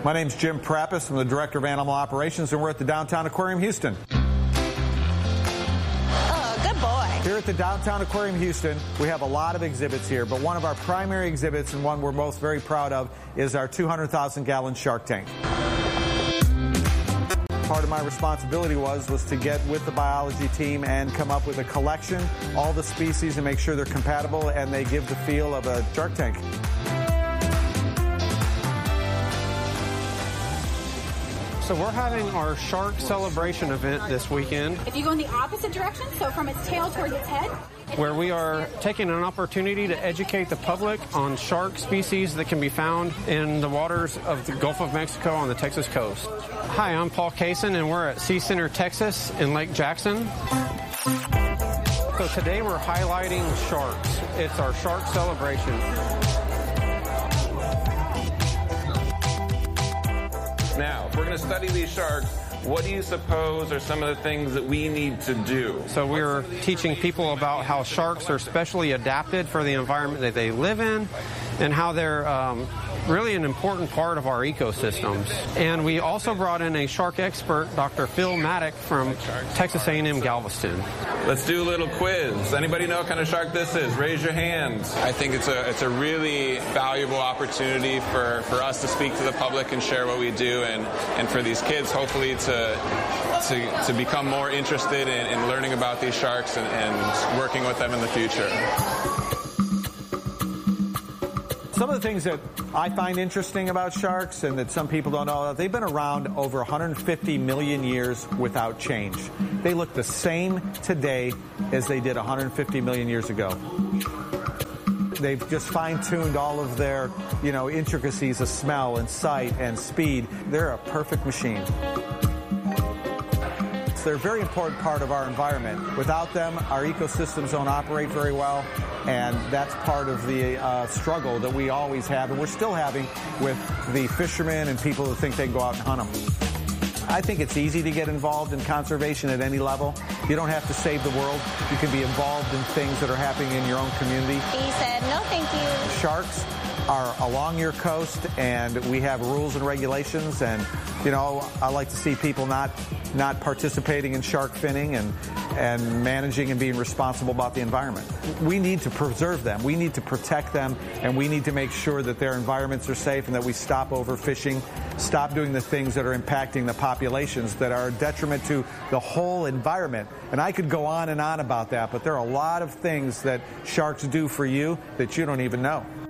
My name's Jim Prappis. I'm the Director of Animal Operations, and we're at the Downtown Aquarium Houston. Oh, good boy. Here at the Downtown Aquarium Houston, we have a lot of exhibits here, but one of our primary exhibits, and one we're both very proud of, is our 200,000-gallon shark tank. Part of my responsibility was to get with the biology team and come up with a collection, all the species, and make sure they're compatible and they give the feel of a shark tank. So we're having our shark celebration event this weekend. If you go in the opposite direction, so from its tail towards its head, where we are taking an opportunity to educate the public on shark species that can be found in the waters of the Gulf of Mexico on the Texas coast. Hi, I'm Paul Kaysen, and we're at Sea Center, Texas in Lake Jackson. So today we're highlighting sharks. It's our shark celebration. Now, if we're going to study these sharks, what do you suppose are some of the things that we need to do? So we're teaching people about how sharks are specially adapted for the environment that they live in and how they're really an important part of our ecosystems. And we also brought in a shark expert, Dr. Phil Maddock from Texas A&M Galveston. Let's do a little quiz. Anybody know what kind of shark this is? Raise your hands. I think it's a really valuable opportunity for us to speak to the public and share what we do, and for these kids hopefully to become more interested in learning about these sharks and working with them in the future. Some of the things that I find interesting about sharks and that some people don't know, they've been around over 150 million years without change. They look the same today as they did 150 million years ago. They've just fine-tuned all of their, intricacies of smell and sight and speed. They're a perfect machine. They're a very important part of our environment. Without them, our ecosystems don't operate very well, and that's part of the struggle that we always have, and we're still having with the fishermen and people that think they can go out and hunt them. I think it's easy to get involved in conservation at any level. You don't have to save the world. You can be involved in things that are happening in your own community. He said, no, thank you. Sharks are along your coast, and we have rules and regulations, and I like to see people not participating in shark finning and managing and being responsible about the environment. We need to preserve them. We need to protect them, and we need to make sure that their environments are safe and that we stop overfishing, stop doing the things that are impacting the populations that are a detriment to the whole environment. And I could go on and on about that, but there are a lot of things that sharks do for you that you don't even know.